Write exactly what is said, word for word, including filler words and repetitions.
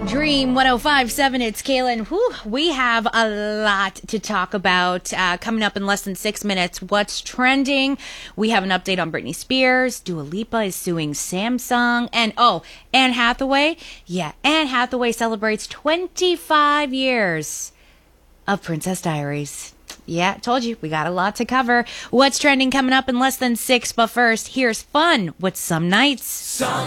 Dream one oh five point seven, it's Kaylin. Whew, we have a lot to talk about uh, coming up in less than six minutes. What's trending? We have an update on Britney Spears. Dua Lipa is suing Samsung. And oh, Anne Hathaway. Yeah, Anne Hathaway celebrates twenty-five years of Princess Diaries. Yeah, told you, we got a lot to cover. What's trending coming up in less than six, but first, here's fun with Some Nights. Some